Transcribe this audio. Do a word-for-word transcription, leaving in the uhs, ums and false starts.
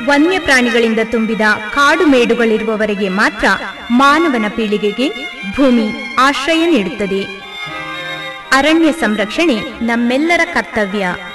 ವನ್ಯ ಪ್ರಾಣಿಗಳಿಂದ ತುಂಬಿದ ಕಾಡು ಮೇಡುಗಳಿರುವವರೆಗೆ ಮಾತ್ರ ಮಾನವನ ಪೀಳಿಗೆಗೆ ಭೂಮಿ ಆಶ್ರಯ ನೀಡುತ್ತದೆ. ಅರಣ್ಯ ಸಂರಕ್ಷಣೆ ನಮ್ಮೆಲ್ಲರ ಕರ್ತವ್ಯ.